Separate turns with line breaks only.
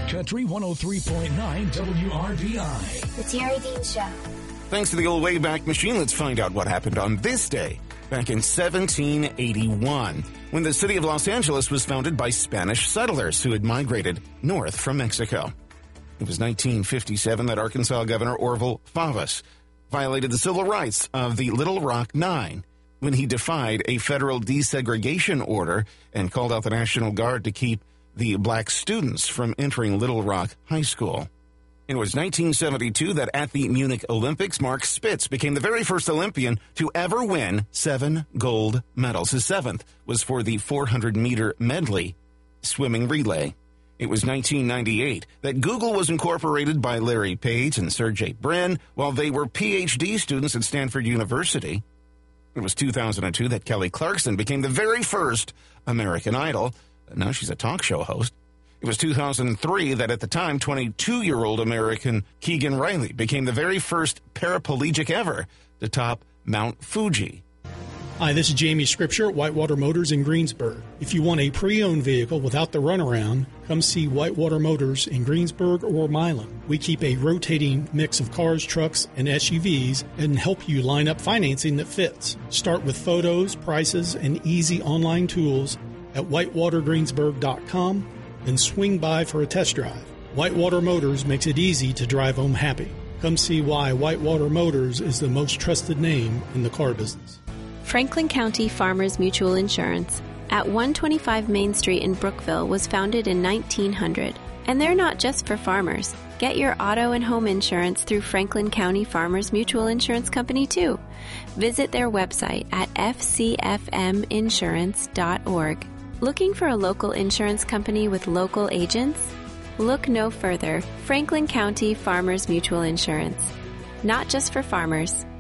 Country 103.9 WRBI.
The Terry Dean Show.
Thanks to the old Wayback Machine, let's find out what happened on this day, back in 1781, when the city of Los Angeles was founded by Spanish settlers who had migrated north from Mexico. It was 1957 that Arkansas Governor Orville Favas violated the civil rights of the Little Rock Nine when he defied a federal desegregation order and called out the National Guard to keep the black students from entering Little Rock High School. It was 1972 that at the Munich Olympics, Mark Spitz became the very first Olympian to ever win 7 gold medals. His 7th was for the 400-meter medley swimming relay. It was 1998 that Google was incorporated by Larry Page and Sergey Brin while they were PhD students at Stanford University. It was 2002 that Kelly Clarkson became the very first American Idol. Now she's a talk show host. It was 2003 that at the time, 22-year-old American Keegan Riley became the very first paraplegic ever to top Mount Fuji.
Hi, this is Jamie Scripture at Whitewater Motors in Greensburg. If you want a pre-owned vehicle without the runaround, come see Whitewater Motors in Greensburg or Milan. We keep a rotating mix of cars, trucks, and SUVs and help you line up financing that fits. Start with photos, prices, and easy online tools at whitewatergreensburg.com and swing by for a test drive. Whitewater Motors makes it easy to drive home happy. Come see why Whitewater Motors is the most trusted name in the car business.
Franklin County Farmers Mutual Insurance at 125 Main Street in Brookville was founded in 1900. And they're not just for farmers. Get your auto and home insurance through Franklin County Farmers Mutual Insurance Company, too. Visit their website at fcfminsurance.org. Looking for a local insurance company with local agents? Look no further. Franklin County Farmers Mutual Insurance. Not just for farmers.